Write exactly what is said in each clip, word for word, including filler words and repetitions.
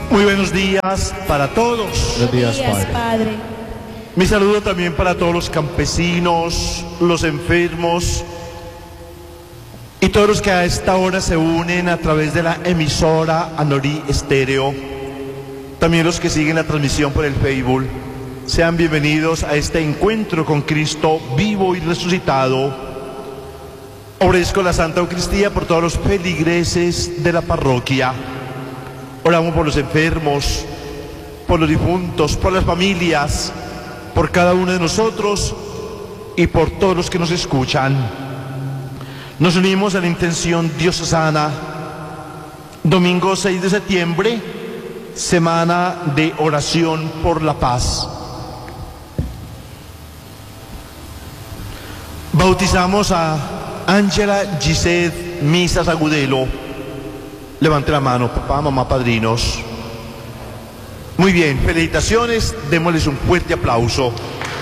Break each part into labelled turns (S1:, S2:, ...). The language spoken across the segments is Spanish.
S1: Muy buenos días para todos.
S2: Buenos días, Padre.
S3: Padre.
S1: Mi saludo también para todos los campesinos, los enfermos y todos los que a esta hora se unen a través de la emisora Anorí Estéreo. También los que siguen la transmisión por el Facebook. Sean bienvenidos a este encuentro con Cristo vivo y resucitado. Ofrezco la Santa Eucaristía por todos los feligreses de la parroquia. Oramos por los enfermos, por los difuntos, por las familias, por cada uno de nosotros y por todos los que nos escuchan. Nos unimos a la intención diocesana. Domingo seis de septiembre, semana de oración por la paz. Bautizamos a Ángela Gisette Misas Agudelo. Levante la mano, papá, mamá, padrinos. Muy bien, felicitaciones, démosles un fuerte aplauso.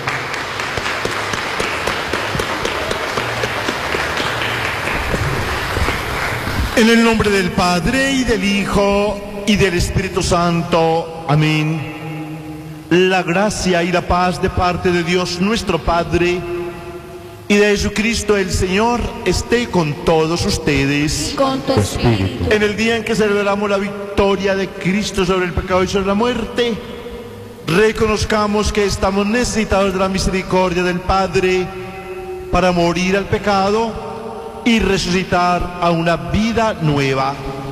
S1: En el nombre del Padre, y del Hijo, y del Espíritu Santo. Amén. La gracia y la paz de parte de Dios nuestro Padre y de Jesucristo el Señor esté con todos ustedes.
S3: Y con tu espíritu.
S1: En el día en que celebramos la victoria de Cristo sobre el pecado y sobre la muerte, reconozcamos que estamos necesitados de la misericordia del Padre para morir al pecado y resucitar a una vida nueva.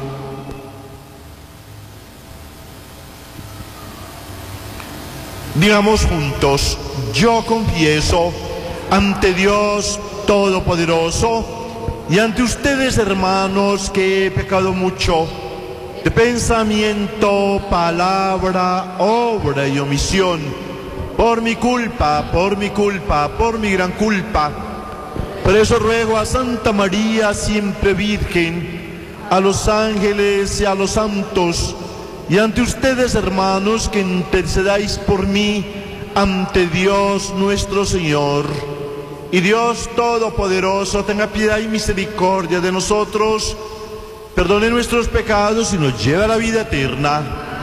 S1: Digamos juntos: yo confieso ante Dios Todopoderoso y ante ustedes, hermanos, que he pecado mucho de pensamiento, palabra, obra y omisión, por mi culpa, por mi culpa, por mi gran culpa. Por eso ruego a Santa María, siempre Virgen, a los ángeles y a los santos, y ante ustedes, hermanos, que intercedáis por mí ante Dios nuestro Señor. Y Dios Todopoderoso tenga piedad y misericordia de nosotros, perdone nuestros pecados y nos lleve a la vida eterna.